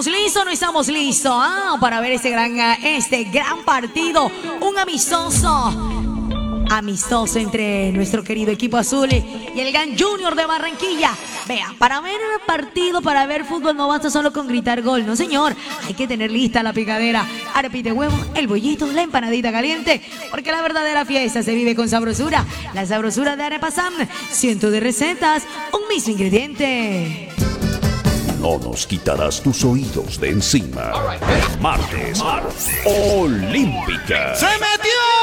¿Estamos listos o no estamos listos? Para ver este gran partido. Un amistoso entre nuestro querido equipo azul y el Gran Junior de Barranquilla. Vea, para ver el partido, para ver fútbol, no basta solo con gritar gol, no señor. Hay que tener lista la picadera, arepita de huevo, el bollito, la empanadita caliente, porque la verdadera fiesta se vive con sabrosura. La sabrosura de Arepa Sam, cientos de recetas, un mismo ingrediente. No nos quitarás tus oídos de encima. Martes Olímpica. ¡Se metió!